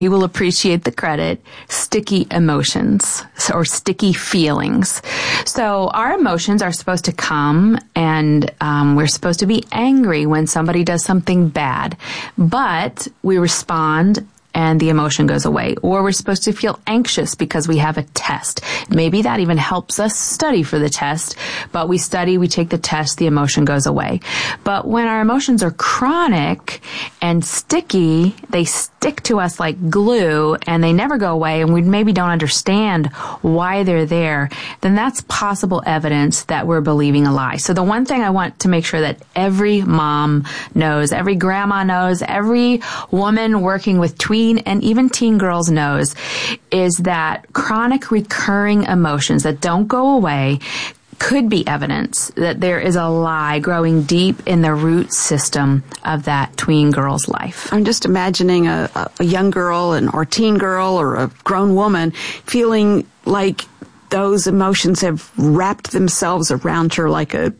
you will appreciate the credit, sticky emotions or sticky feelings. So our emotions are supposed to come and we're supposed to be angry when somebody does something bad, but we respond and the emotion goes away. Or we're supposed to feel anxious because we have a test. Maybe that even helps us study for the test, but we study, we take the test, the emotion goes away. But when our emotions are chronic and sticky, they stick to us like glue and they never go away, and we maybe don't understand why they're there, then that's possible evidence that we're believing a lie. So the one thing I want to make sure that every mom knows, every grandma knows, every woman working with tween and even teen girls knows is that chronic recurring emotions that don't go away could be evidence that there is a lie growing deep in the root system of that tween girl's life. I'm just imagining a young girl or teen girl or a grown woman feeling like those emotions have wrapped themselves around her like a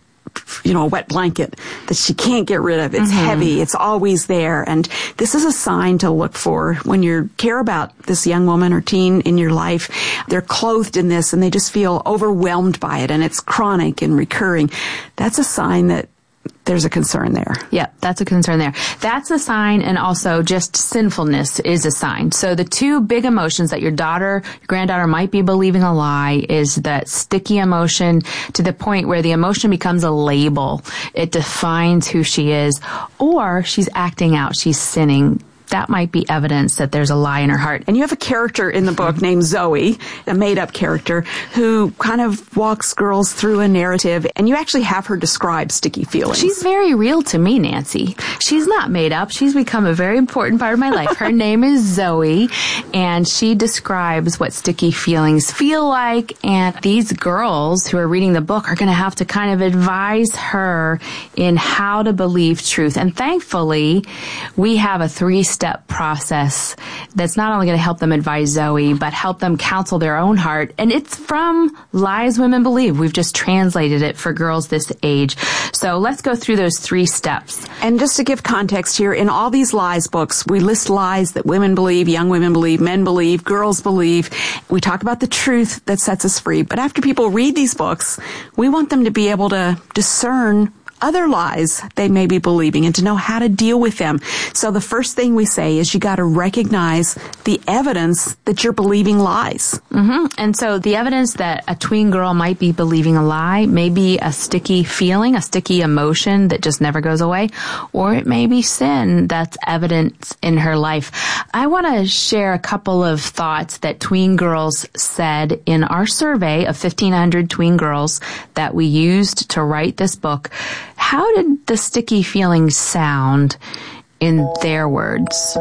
wet blanket that she can't get rid of. It's heavy. It's always there. And this is a sign to look for when you care about this young woman or teen in your life. They're clothed in this and they just feel overwhelmed by it, and it's chronic and recurring. That's a sign that there's a concern there. Yep, that's a concern there. That's a sign, and also just sinfulness is a sign. So the two big emotions that your granddaughter might be believing a lie is that sticky emotion to the point where the emotion becomes a label. It defines who she is, or she's acting out, she's sinning. That might be evidence that there's a lie in her heart. And you have a character in the book named Zoe, a made-up character, who kind of walks girls through a narrative, and you actually have her describe sticky feelings. She's very real to me, Nancy. She's not made up. She's become a very important part of my life. Her name is Zoe, and she describes what sticky feelings feel like, and these girls who are reading the book are going to have to kind of advise her in how to believe truth. And thankfully, we have a 3-step process that's not only going to help them advise Zoe, but help them counsel their own heart. And it's from Lies Women Believe. We've just translated it for girls this age. So let's go through those 3 steps. And just to give context here, in all these lies books, we list lies that women believe, young women believe, men believe, girls believe. We talk about the truth that sets us free. But after people read these books, we want them to be able to discern other lies they may be believing and to know how to deal with them. So the first thing we say is you got to recognize the evidence that you're believing lies. And so the evidence that a tween girl might be believing a lie may be a sticky feeling, a sticky emotion that just never goes away, or it may be sin that's evident in her life. I want to share a couple of thoughts that tween girls said in our survey of 1,500 tween girls that we used to write this book. How did the sticky feelings sound in their words?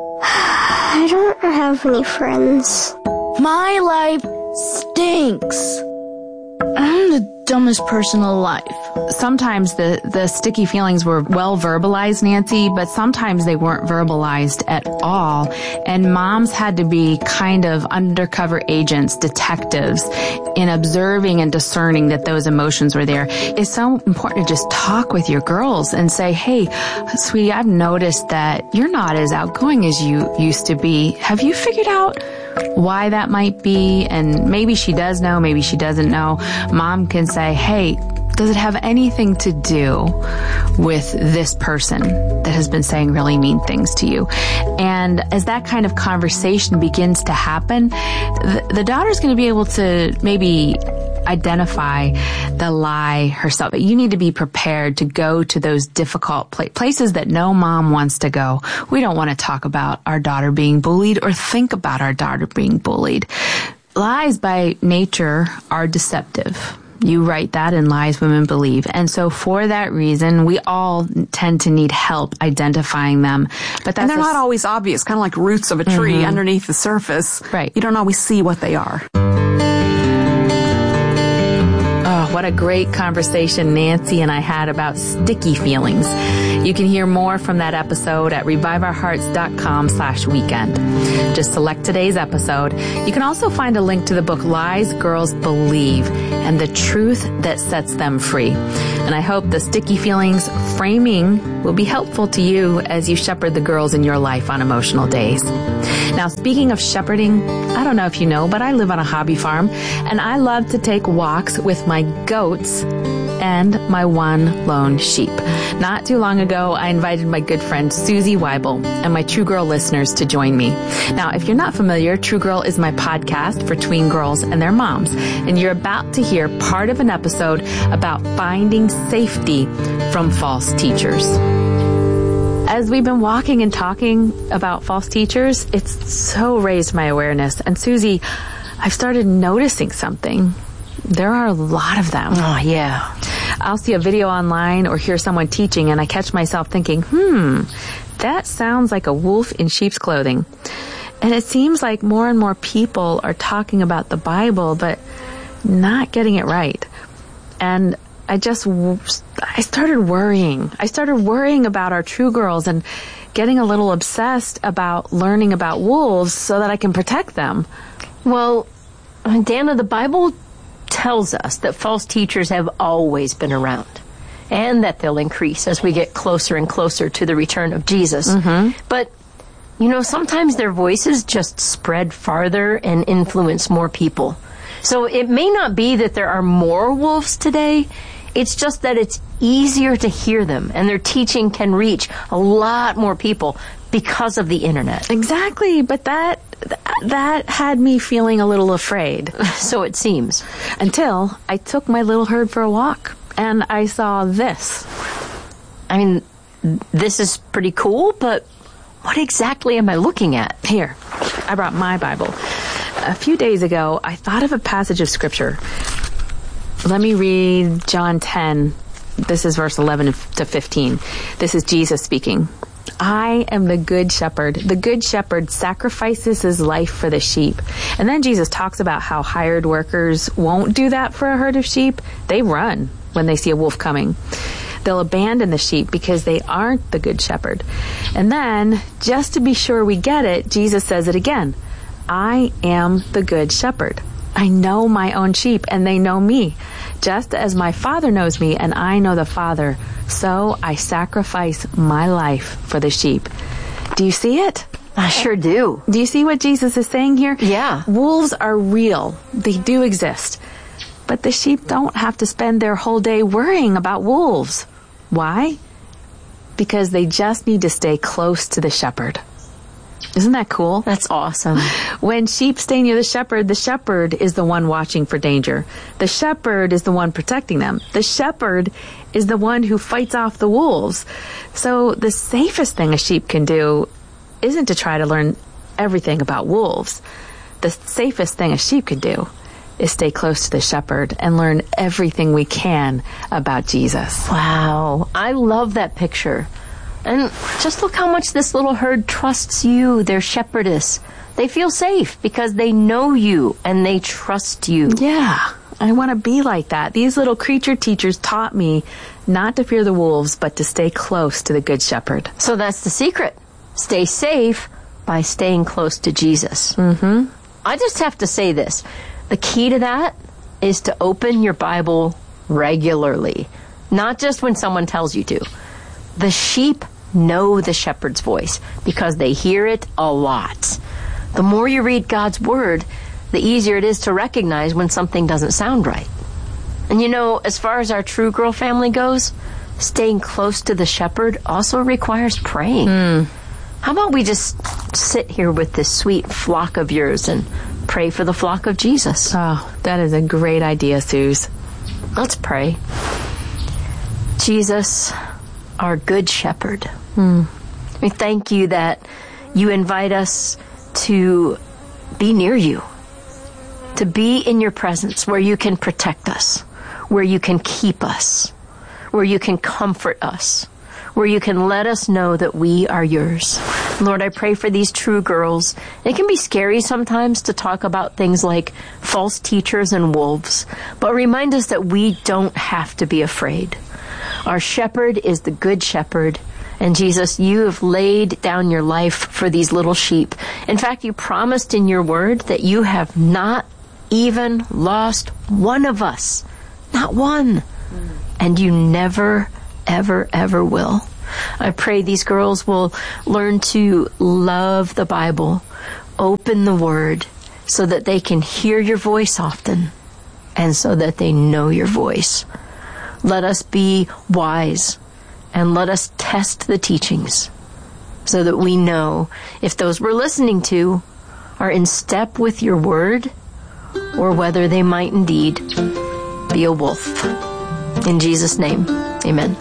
I don't have any friends. My life stinks. I'm the dumbest person alive. Sometimes the sticky feelings were well verbalized, Nancy, but sometimes they weren't verbalized at all. And moms had to be kind of undercover agents, detectives, in observing and discerning that those emotions were there. It's so important to just talk with your girls and say, hey, sweetie, I've noticed that you're not as outgoing as you used to be. Have you figured out why that might be? And maybe she does know, maybe she doesn't know. Mom can say, hey, does it have anything to do with this person that has been saying really mean things to you? And as that kind of conversation begins to happen, the daughter's going to be able to maybe identify the lie herself. But you need to be prepared to go to those difficult places that no mom wants to go. We don't want to talk about our daughter being bullied or think about our daughter being bullied. Lies by nature are deceptive. You write that in Lies Women Believe. And so for that reason, we all tend to need help identifying them. But that's and they're not always obvious, kind of like roots of a tree underneath the surface. Right. You don't always see what they are. Oh, what a great conversation Nancy and I had about sticky feelings. You can hear more from that episode at reviveourhearts.com/weekend. Just select today's episode. You can also find a link to the book Lies Girls Believe and the Truth That Sets Them Free. And I hope the Sticky Feelings framing will be helpful to you as you shepherd the girls in your life on emotional days. Now, speaking of shepherding, I don't know if you know, but I live on a hobby farm, and I love to take walks with my goats and my one lone sheep. Not too long ago, I invited my good friend Susie Weibel and my True Girl listeners to join me. Now, if you're not familiar, True Girl is my podcast for tween girls and their moms, and you're about to hear part of an episode about finding safety from false teachers. As we've been walking and talking about false teachers, it's so raised my awareness. And Susie, I've started noticing something. There are a lot of them. Oh, yeah. I'll see a video online or hear someone teaching, and I catch myself thinking, that sounds like a wolf in sheep's clothing. And it seems like more and more people are talking about the Bible, but not getting it right. And I started worrying. I started worrying about our True Girls and getting a little obsessed about learning about wolves so that I can protect them. Well, Dana, the Bible tells us that false teachers have always been around and that they'll increase as we get closer and closer to the return of Jesus. Mm-hmm. But, sometimes their voices just spread farther and influence more people. So it may not be that there are more wolves today. It's just that it's easier to hear them, and their teaching can reach a lot more people because of the internet. Exactly, but that had me feeling a little afraid. So it seems. Until I took my little herd for a walk, and I saw this. I mean, this is pretty cool, but what exactly am I looking at? Here, I brought my Bible. A few days ago, I thought of a passage of Scripture. Let me read John 10. This is verse 11 to 15. This is Jesus speaking. I am the good shepherd. The good shepherd sacrifices his life for the sheep. And then Jesus talks about how hired workers won't do that for a herd of sheep. They run when they see a wolf coming. They'll abandon the sheep because they aren't the good shepherd. And then, just to be sure we get it, Jesus says it again. I am the good shepherd. I know my own sheep, and they know me. Just as my Father knows me, and I know the Father, so I sacrifice my life for the sheep. Do you see it? I sure do. Do you see what Jesus is saying here? Yeah. Wolves are real. They do exist. But the sheep don't have to spend their whole day worrying about wolves. Why? Because they just need to stay close to the shepherd. Isn't that cool? That's awesome. When sheep stay near the shepherd is the one watching for danger. The shepherd is the one protecting them. The shepherd is the one who fights off the wolves. So the safest thing a sheep can do isn't to try to learn everything about wolves. The safest thing a sheep can do is stay close to the shepherd and learn everything we can about Jesus. Wow. I love that picture. And just look how much this little herd trusts you, their shepherdess. They feel safe because they know you and they trust you. Yeah, I want to be like that. These little creature teachers taught me not to fear the wolves, but to stay close to the good shepherd. So that's the secret. Stay safe by staying close to Jesus. Mm-hmm. I just have to say this. The key to that is to open your Bible regularly, not just when someone tells you to. The sheep know the shepherd's voice because they hear it a lot. The more you read God's Word, the easier it is to recognize when something doesn't sound right. And as far as our True Girl family goes, staying close to the shepherd also requires praying. How about we just sit here with this sweet flock of yours and pray for the flock of Jesus? Oh, that is a great idea, Suze. Let's pray. Jesus, our good shepherd. We thank you that you invite us to be near you, to be in your presence where you can protect us, where you can keep us, where you can comfort us, where you can let us know that we are yours. Lord, I pray for these True Girls. It can be scary sometimes to talk about things like false teachers and wolves, but remind us that we don't have to be afraid. Our shepherd is the good shepherd, And Jesus, you have laid down your life for these little sheep. In fact, you promised in your word that you have not even lost one of us. Not one. And you never, ever, ever will. I pray these girls will learn to love the Bible, open the Word, so that they can hear your voice often, and so that they know your voice. Let us be wise, and let us test the teachings, so that we know if those we're listening to are in step with your Word, or whether they might indeed be a wolf. In Jesus' name, amen.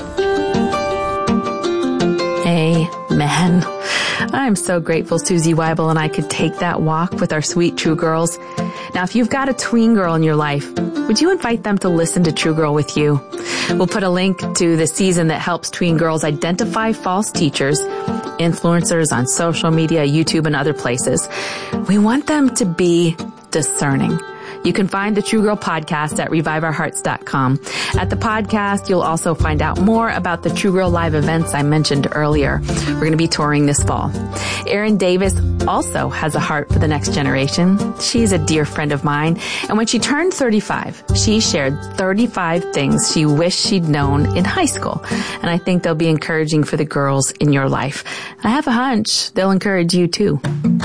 Amen. I'm so grateful Susie Weibel and I could take that walk with our sweet True Girls. Now, if you've got a tween girl in your life, would you invite them to listen to True Girl with you? We'll put a link to the season that helps tween girls identify false teachers, influencers on social media, YouTube, and other places. We want them to be discerning. You can find the True Girl podcast at reviveourhearts.com. At the podcast, you'll also find out more about the True Girl live events I mentioned earlier. We're going to be touring this fall. Erin Davis also has a heart for the next generation. She's a dear friend of mine. And when she turned 35, she shared 35 things she wished she'd known in high school. And I think they'll be encouraging for the girls in your life. I have a hunch they'll encourage you too.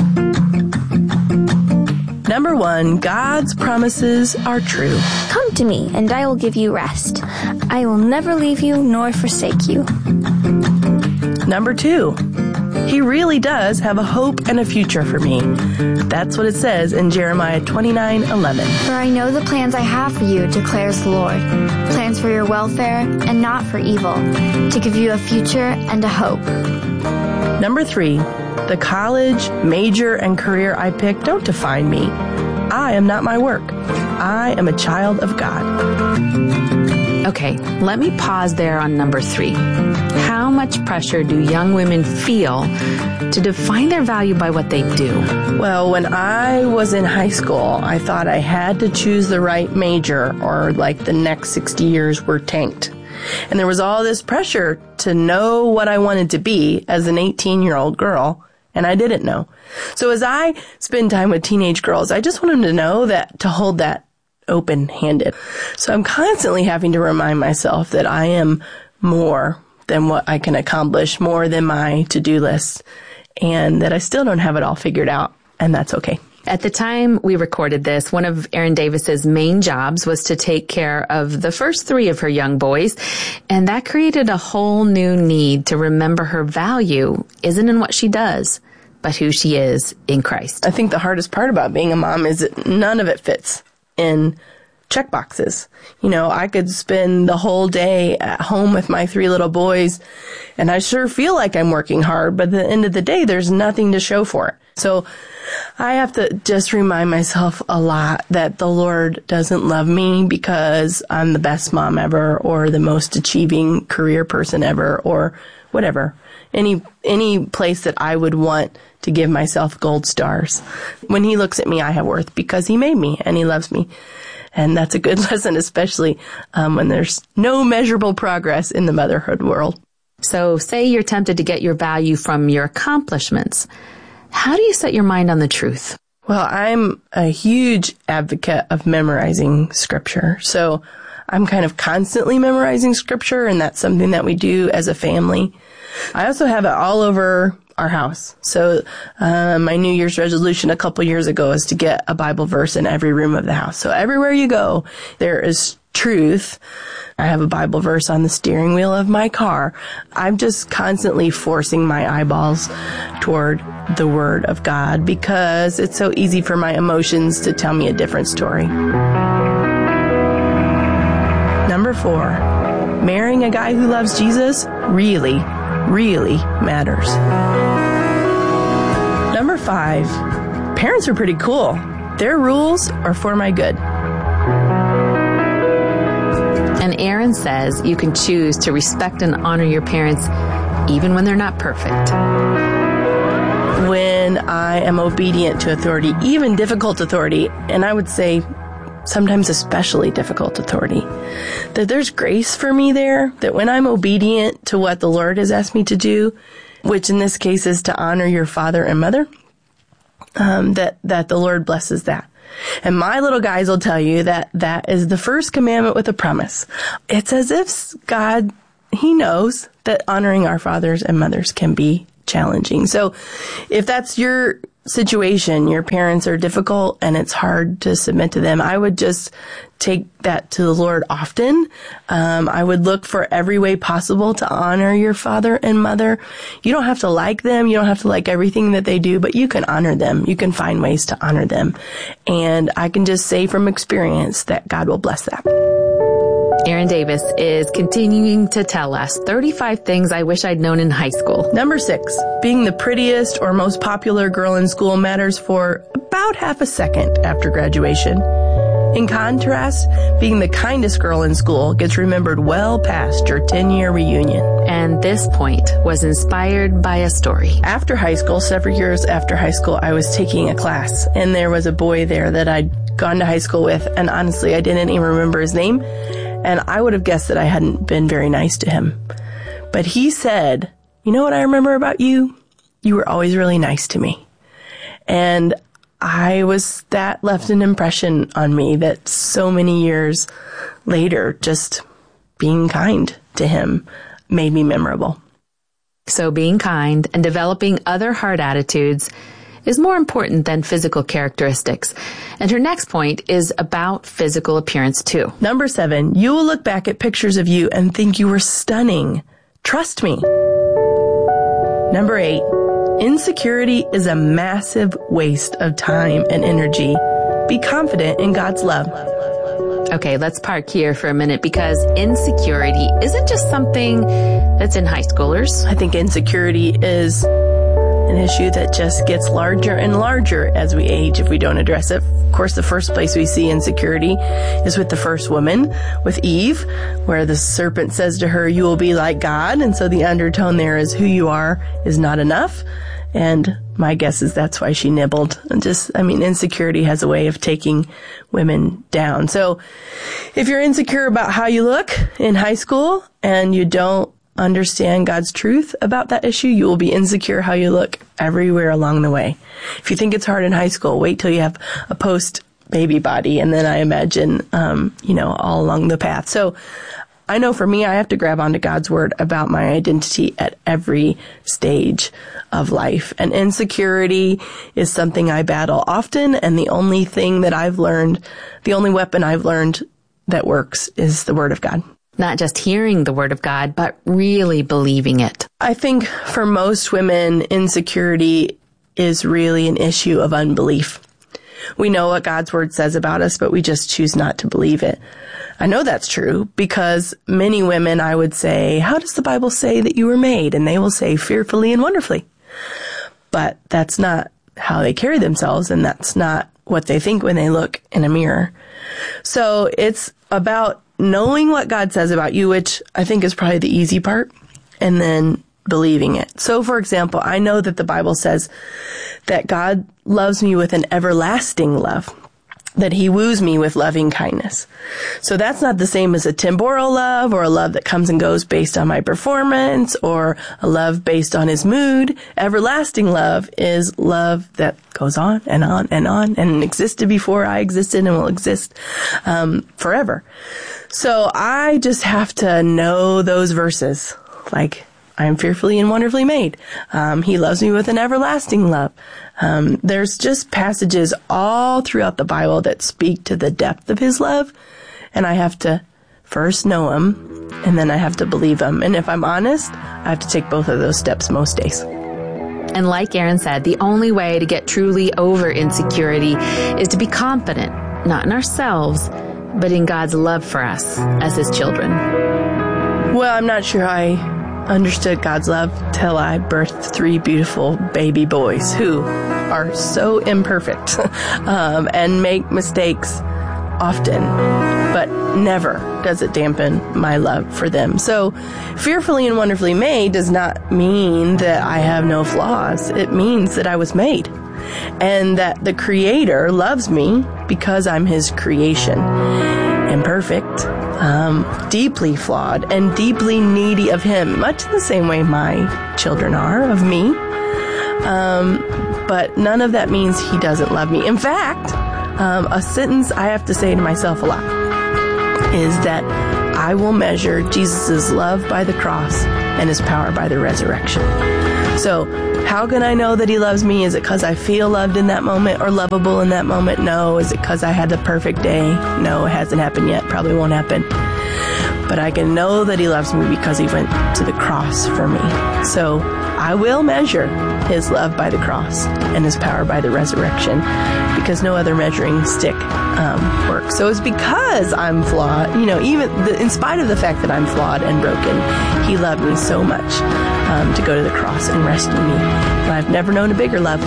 Number 1, God's promises are true. Come to me, and I will give you rest. I will never leave you nor forsake you. Number 2, He really does have a hope and a future for me. That's what it says in Jeremiah 29:11. For I know the plans I have for you, declares the Lord. Plans for your welfare and not for evil, to give you a future and a hope. Number 3, the college, major, and career I picked don't define me. I am not my work. I am a child of God. Okay, let me pause there on number 3. How much pressure do young women feel to define their value by what they do? Well, when I was in high school, I thought I had to choose the right major or like the next 60 years were tanked. And there was all this pressure to know what I wanted to be as an 18-year-old girl, and I didn't know. So as I spend time with teenage girls, I just want them to know that, to hold that open-handed. So I'm constantly having to remind myself that I am more than what I can accomplish, more than my to-do list, and that I still don't have it all figured out, and that's okay. At the time we recorded this, one of Erin Davis's main jobs was to take care of the first 3 of her young boys, and that created a whole new need to remember her value isn't in what she does, but who she is in Christ. I think the hardest part about being a mom is that none of it fits in checkboxes. You know, I could spend the whole day at home with my 3 little boys, and I sure feel like I'm working hard, but at the end of the day, there's nothing to show for it. So I have to just remind myself a lot that the Lord doesn't love me because I'm the best mom ever or the most achieving career person ever or whatever. Any place that I would want to give myself gold stars. When He looks at me, I have worth because He made me and He loves me. And that's a good lesson, especially when there's no measurable progress in the motherhood world. So say you're tempted to get your value from your accomplishments. How do you set your mind on the truth? Well, I'm a huge advocate of memorizing scripture. So I'm kind of constantly memorizing scripture, and that's something that we do as a family. I also have it all over our house. So my New Year's resolution a couple years ago is to get a Bible verse in every room of the house. So everywhere you go, there is truth. I have a Bible verse on the steering wheel of my car. I'm just constantly forcing my eyeballs toward the Word of God because it's so easy for my emotions to tell me a different story. Number 4, marrying a guy who loves Jesus really matters. Number 5, parents are pretty cool. Their rules are for my good. And Erin says you can choose to respect and honor your parents even when they're not perfect. When I am obedient to authority, even difficult authority, and I would say sometimes especially difficult authority, that there's grace for me there, that when I'm obedient to what the Lord has asked me to do, which in this case is to honor your father and mother, that the Lord blesses that. And my little guys will tell you that that is the first commandment with a promise. It's as if God, He knows that honoring our fathers and mothers can be challenging. So if that's your situation, your parents are difficult and it's hard to submit to them, I would just take that to the Lord often. I would look for every way possible to honor your father and mother. You don't have to like them. You don't have to like everything that they do, but you can honor them. You can find ways to honor them. And I can just say from experience that God will bless that. Erin Davis is continuing to tell us 35 things I wish I'd known in high school. Number 6, being the prettiest or most popular girl in school matters for about half a second after graduation. In contrast, being the kindest girl in school gets remembered well past your 10-year reunion. And this point was inspired by a story. After high school, several years after high school, I was taking a class, and there was a boy there that I'd gone to high school with, and honestly, I didn't even remember his name. And I would have guessed that I hadn't been very nice to him. But he said, "You know what I remember about you? You were always really nice to me." And that left an impression on me that so many years later, just being kind to him made me memorable. So being kind and developing other heart attitudes is more important than physical characteristics. And her next point is about physical appearance too. Number 7, you will look back at pictures of you and think you were stunning. Trust me. Number 8, insecurity is a massive waste of time and energy. Be confident in God's love. Okay, let's park here for a minute because insecurity isn't just something that's in high schoolers. I think insecurity is an issue that just gets larger and larger as we age if we don't address it. Of course, the first place we see insecurity is with the first woman, with Eve, where the serpent says to her, "You will be like God." And so the undertone there is who you are is not enough. And my guess is that's why she nibbled. And insecurity has a way of taking women down. So if you're insecure about how you look in high school and you don't understand God's truth about that issue, you will be insecure how you look everywhere along the way. If you think it's hard in high school, wait till you have a post-baby body, and then I imagine, all along the path. So I know for me, I have to grab onto God's word about my identity at every stage of life. And insecurity is something I battle often, and the only weapon I've learned that works is the word of God. Not just hearing the word of God, but really believing it. I think for most women, insecurity is really an issue of unbelief. We know what God's word says about us, but we just choose not to believe it. I know that's true because many women, I would say, "How does the Bible say that you were made?" And they will say, "Fearfully and wonderfully." But that's not how they carry themselves, and that's not what they think when they look in a mirror. So it's about knowing what God says about you, which I think is probably the easy part, and then believing it. So, for example, I know that the Bible says that God loves me with an everlasting love, that He woos me with loving kindness. So that's not the same as a temporal love or a love that comes and goes based on my performance or a love based on His mood. Everlasting love is love that goes on and on and on and existed before I existed and will exist forever. So I just have to know those verses, like I am fearfully and wonderfully made. He loves me with an everlasting love. There's just passages all throughout the Bible that speak to the depth of His love, and I have to first know Him, and then I have to believe Him. And if I'm honest, I have to take both of those steps most days. And like Erin said, the only way to get truly over insecurity is to be confident, not in ourselves, but in God's love for us as His children. Well, I'm not sure I understood God's love till I birthed 3 beautiful baby boys who are so imperfect and make mistakes often, but never does it dampen my love for them. So fearfully and wonderfully made does not mean that I have no flaws. It means that I was made and that the Creator loves me because I'm His creation. Imperfect, deeply flawed and deeply needy of Him, much in the same way my children are of me. But none of that means He doesn't love me. In fact, a sentence I have to say to myself a lot is that I will measure Jesus' love by the cross and His power by the resurrection. So how can I know that He loves me? Is it because I feel loved in that moment or lovable in that moment? No. Is it because I had the perfect day? No, it hasn't happened yet. Probably won't happen. But I can know that He loves me because He went to the cross for me. So I will measure His love by the cross and His power by the resurrection, because no other measuring stick works. So it's because I'm flawed, in spite of the fact that I'm flawed and broken, He loved me so much to go to the cross and rescue me. And I've never known a bigger love.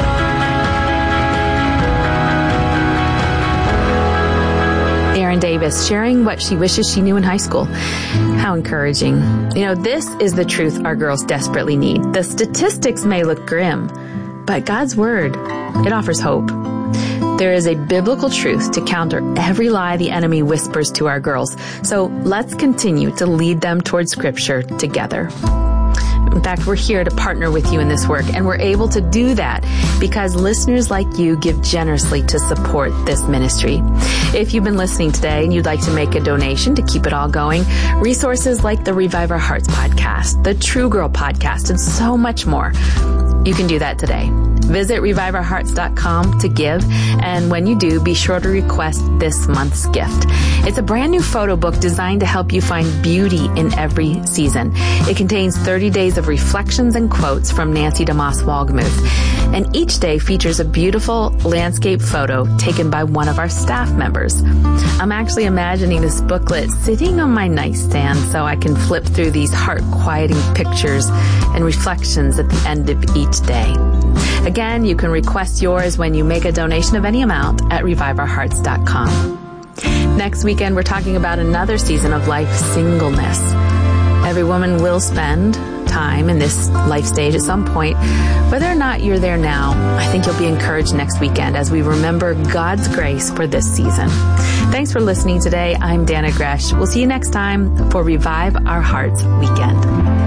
Erin Davis sharing what she wishes she knew in high school. How encouraging. This is the truth our girls desperately need. The statistics may look grim, but God's Word, it offers hope. There is a biblical truth to counter every lie the enemy whispers to our girls. So let's continue to lead them toward Scripture together. In fact, we're here to partner with you in this work, and we're able to do that because listeners like you give generously to support this ministry. If you've been listening today and you'd like to make a donation to keep it all going, resources like the Revive Our Hearts podcast, the True Girl podcast, and so much more, you can do that today. Visit reviveourhearts.com to give, and when you do, be sure to request this month's gift. It's a brand new photo book designed to help you find beauty in every season. It contains 30 days of reflections and quotes from Nancy DeMoss Wolgemuth, and each day features a beautiful landscape photo taken by one of our staff members. I'm actually imagining this booklet sitting on my nightstand so I can flip through these heart-quieting pictures and reflections at the end of each day. Again, you can request yours when you make a donation of any amount at reviveourhearts.com. Next weekend, we're talking about another season of life, singleness. Every woman will spend time in this life stage at some point. Whether or not you're there now, I think you'll be encouraged next weekend as we remember God's grace for this season. Thanks for listening today. I'm Dana Gresh. We'll see you next time for Revive Our Hearts Weekend.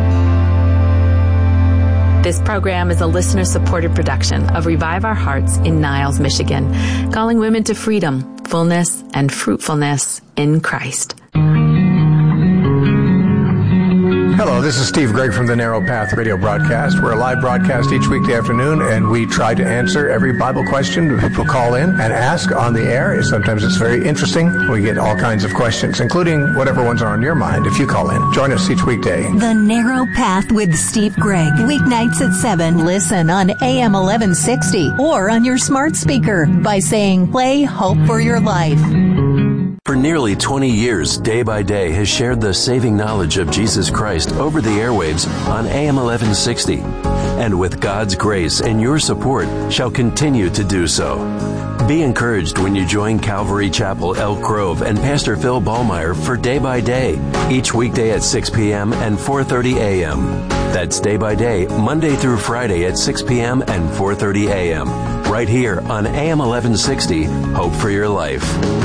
This program is a listener-supported production of Revive Our Hearts in Niles, Michigan, calling women to freedom, fullness, and fruitfulness in Christ. Hello, this is Steve Gregg from the Narrow Path radio broadcast. We're a live broadcast each weekday afternoon, and we try to answer every Bible question people call in and ask on the air. Sometimes it's very interesting. We get all kinds of questions, including whatever ones are on your mind if you call in. Join us each weekday. The Narrow Path with Steve Gregg. Weeknights at 7. Listen on AM 1160 or on your smart speaker by saying, play Hope for Your Life. For nearly 20 years, Day by Day has shared the saving knowledge of Jesus Christ over the airwaves on AM 1160, and with God's grace and your support shall continue to do so. Be encouraged when you join Calvary Chapel, Elk Grove, and Pastor Phil Ballmeyer for Day by Day, each weekday at 6 p.m. and 4:30 a.m. That's Day by Day, Monday through Friday at 6 p.m. and 4:30 a.m. right here on AM 1160, Hope for Your Life.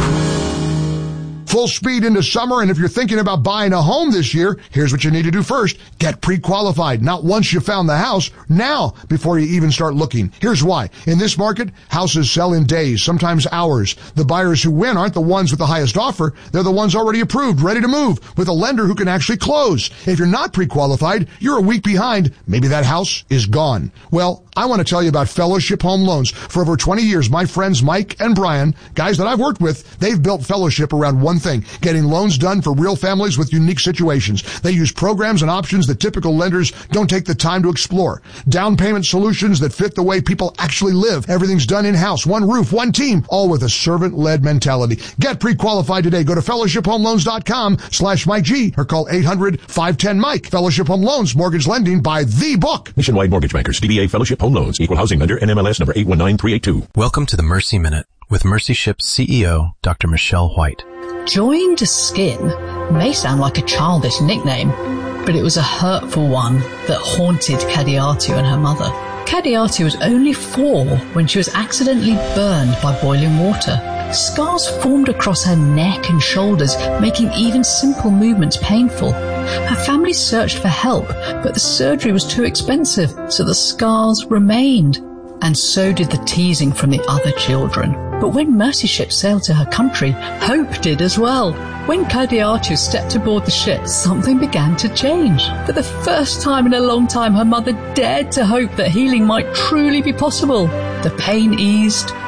Full speed into summer, and if you're thinking about buying a home this year, here's what you need to do first. Get pre-qualified. Not once you found the house, now before you even start looking. Here's why. In this market, houses sell in days, sometimes hours. The buyers who win aren't the ones with the highest offer. They're the ones already approved, ready to move, with a lender who can actually close. If you're not pre-qualified, you're a week behind. Maybe that house is gone. Well, I want to tell you about Fellowship Home Loans. For over 20 years, my friends Mike and Brian, guys that I've worked with, they've built Fellowship around one thing, getting loans done for real families with unique situations. They use programs and options that typical lenders don't take the time to explore. Down payment solutions that fit the way people actually live. Everything's done in-house, one roof, one team, all with a servant-led mentality. Get pre-qualified today. Go to fellowshiphomeloans.com/Mike G or call 800-510-MIKE. Fellowship Home Loans, mortgage lending by the book. Nationwide Mortgage Bankers, DBA Fellowship Home Loans, Equal Housing Lender, NMLS number 819382. Welcome to the Mercy Minute with Mercy Ship's CEO, Dr. Michelle White. Joined Skin may sound like a childish nickname, but it was a hurtful one that haunted Kadiatu and her mother. Kadiatu was only 4 when she was accidentally burned by boiling water. Scars formed across her neck and shoulders, making even simple movements painful. Her family searched for help, but the surgery was too expensive, so the scars remained. And so did the teasing from the other children. But when Mercy Ship sailed to her country, hope did as well. When Kadiatu stepped aboard the ship, something began to change. For the first time in a long time, her mother dared to hope that healing might truly be possible. The pain eased,